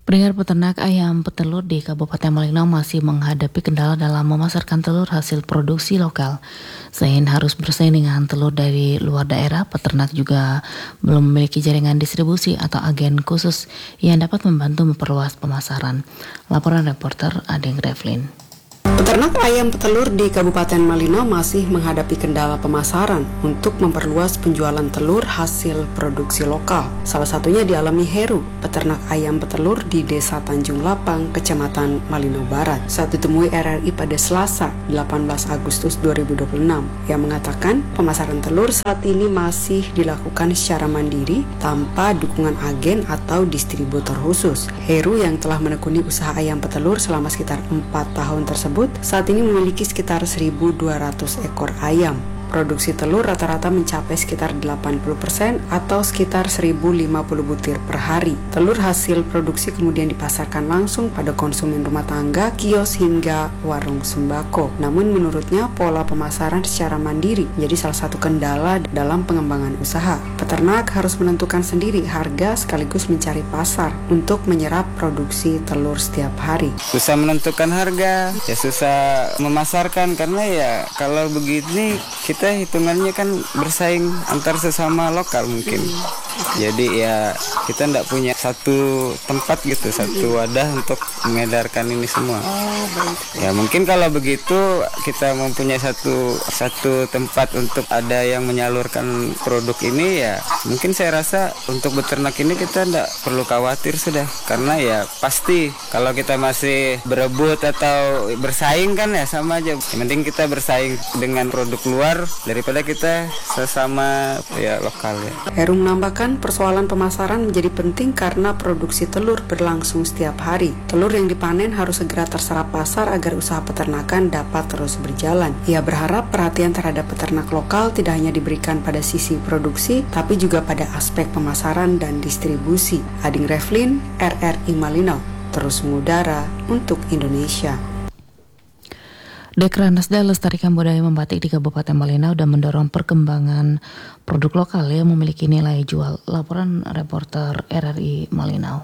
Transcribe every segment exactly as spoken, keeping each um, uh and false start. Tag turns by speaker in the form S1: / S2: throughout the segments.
S1: Peringkat peternak ayam petelur di Kabupaten Malinau masih menghadapi kendala dalam memasarkan telur hasil produksi lokal. Selain harus bersaing dengan telur dari luar daerah, peternak juga belum memiliki jaringan distribusi atau agen khusus yang dapat membantu memperluas pemasaran. Laporan reporter Adeng Revlin.
S2: Peternak ayam petelur di Kabupaten Malinau masih menghadapi kendala pemasaran untuk memperluas penjualan telur hasil produksi lokal. Salah satunya dialami Heru, peternak ayam petelur di Desa Tanjung Lapang, Kecamatan Malinau Barat, saat ditemui R R I pada Selasa, delapan belas Agustus dua ribu dua puluh enam, yang mengatakan pemasaran telur saat ini masih dilakukan secara mandiri tanpa dukungan agen atau distributor khusus. Heru yang telah menekuni usaha ayam petelur selama sekitar empat tahun tersebut saat ini memiliki sekitar seribu dua ratus ekor ayam. Produksi telur rata-rata mencapai sekitar delapan puluh persen atau sekitar seribu lima puluh butir per hari. Telur hasil produksi kemudian dipasarkan langsung pada konsumen rumah tangga, kios hingga warung sembako. Namun menurutnya pola pemasaran secara mandiri menjadi salah satu kendala dalam pengembangan usaha. Peternak harus menentukan sendiri harga sekaligus mencari pasar untuk menyerap produksi telur setiap hari.
S3: Susah menentukan harga, ya susah memasarkan karena ya kalau begini kita hitungannya kan bersaing antar sesama lokal mungkin. Jadi ya kita tidak punya satu tempat gitu, satu wadah untuk mengedarkan ini semua. Ya mungkin kalau begitu kita mempunyai satu satu tempat untuk ada yang menyalurkan produk ini, ya mungkin saya rasa untuk beternak ini kita tidak perlu khawatir sudah, karena ya pasti kalau kita masih berebut atau bersaing kan ya sama aja. Yang penting kita bersaing dengan produk luar daripada kita sesama ya lokal ya.
S2: Heru menambahkan persoalan pemasaran menjadi penting karena produksi telur berlangsung setiap hari. Telur yang dipanen harus segera terserap pasar agar usaha peternakan dapat terus berjalan. Ia berharap perhatian terhadap peternak lokal tidak hanya diberikan pada sisi produksi, tapi juga pada aspek pemasaran dan distribusi. Adeng Revlin, R R I Malinau, terus mengudara untuk Indonesia.
S1: Dekranasda Lestarikan Budaya Membatik di Kabupaten Malinau dan mendorong perkembangan produk lokal yang memiliki nilai jual. Laporan reporter R R I Malinau.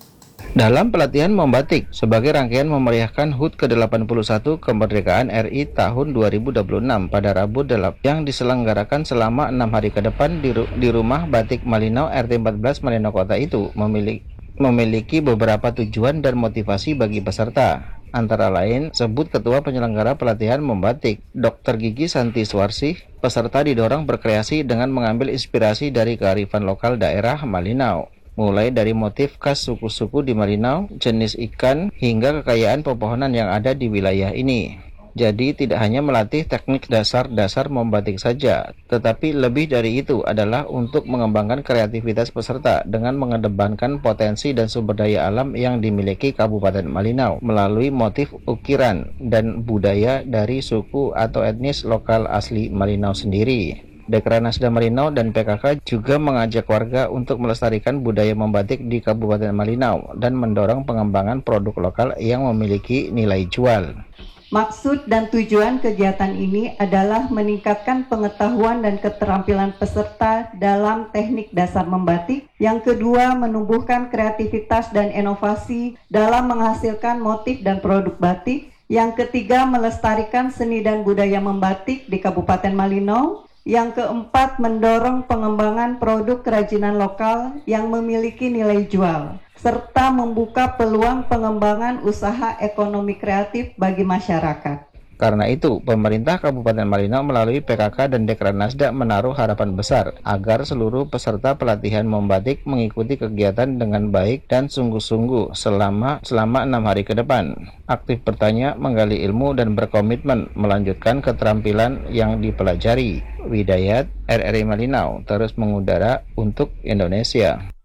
S4: Dalam pelatihan membatik sebagai rangkaian memeriahkan H U T ke delapan puluh satu kemerdekaan R I tahun dua ribu dua puluh enam pada Rabu yang diselenggarakan selama enam hari ke depan di, ru- di Rumah Batik Malinau R T empat belas Malinau Kota itu memiliki, memiliki beberapa tujuan dan motivasi bagi peserta. Antara lain, sebut Ketua Penyelenggara Pelatihan Membatik, Doktor Gigi Santi Suarsih, peserta didorong berkreasi dengan mengambil inspirasi dari kearifan lokal daerah Malinau, mulai dari motif khas suku-suku di Malinau, jenis ikan, hingga kekayaan pepohonan yang ada di wilayah ini. Jadi tidak hanya melatih teknik dasar-dasar membatik saja, tetapi lebih dari itu adalah untuk mengembangkan kreativitas peserta dengan mengedepankan potensi dan sumber daya alam yang dimiliki Kabupaten Malinau melalui motif ukiran dan budaya dari suku atau etnis lokal asli Malinau sendiri. Dekranasda Malinau dan P K K juga mengajak warga untuk melestarikan budaya membatik di Kabupaten Malinau dan mendorong pengembangan produk lokal yang memiliki nilai jual.
S5: Maksud dan tujuan kegiatan ini adalah meningkatkan pengetahuan dan keterampilan peserta dalam teknik dasar membatik. Yang kedua, menumbuhkan kreativitas dan inovasi dalam menghasilkan motif dan produk batik. Yang ketiga, melestarikan seni dan budaya membatik di Kabupaten Malinau. Yang keempat, mendorong pengembangan produk kerajinan lokal yang memiliki nilai jual, serta membuka peluang pengembangan usaha ekonomi kreatif bagi masyarakat.
S4: Karena itu, pemerintah Kabupaten Malinau melalui P K K dan Dekranasda menaruh harapan besar agar seluruh peserta pelatihan membatik mengikuti kegiatan dengan baik dan sungguh-sungguh selama selama enam hari ke depan. Aktif bertanya, menggali ilmu dan berkomitmen melanjutkan keterampilan yang dipelajari. Widayat, R R I Malinau, terus mengudara untuk Indonesia.